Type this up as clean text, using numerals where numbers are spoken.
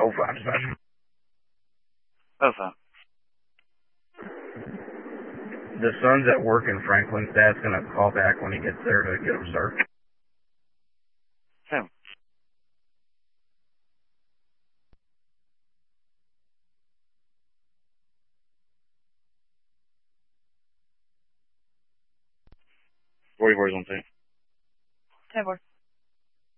5. Over. The son's at work in Franklin. Dad's gonna call back when he gets there to get him started. Okay. Horizontal. Trevor.